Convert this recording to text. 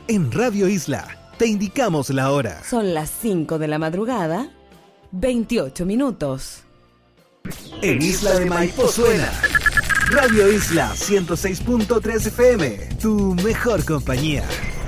En Radio Isla te indicamos la hora. Son las 5 de la madrugada, 28 minutos. En Isla de Maipo suena Radio Isla 106.3 FM, tu mejor compañía.